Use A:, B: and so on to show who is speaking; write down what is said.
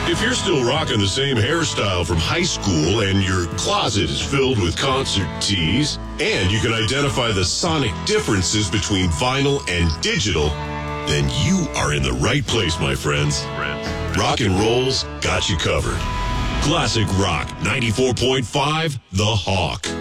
A: If you're still rocking the same hairstyle from high school and your closet is filled with concert tees, and you can identify the sonic differences between vinyl and digital, then you are in the right place, my friends. Rock and Roll's got you covered. Classic Rock 94.5, The Hawk.